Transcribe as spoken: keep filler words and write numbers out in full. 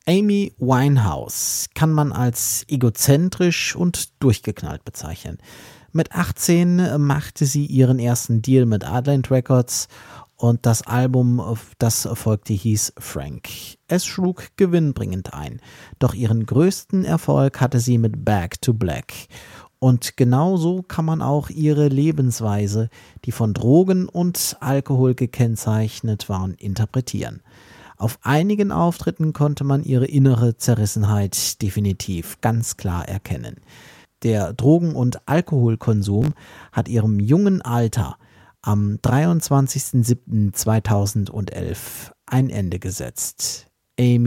Amy Winehouse kann man als egozentrisch und durchgeknallt bezeichnen. Mit achtzehn machte sie ihren ersten Deal mit Island Records und das Album, das folgte, hieß Frank. Es schlug gewinnbringend ein, doch ihren größten Erfolg hatte sie mit Back to Black. Und genauso kann man auch ihre Lebensweise, die von Drogen und Alkohol gekennzeichnet war, interpretieren. Auf einigen Auftritten konnte man ihre innere Zerrissenheit definitiv ganz klar erkennen. Der Drogen- und Alkoholkonsum hat ihrem jungen Alter am dreiundzwanzigsten siebten zweitausendelf ein Ende gesetzt. Amy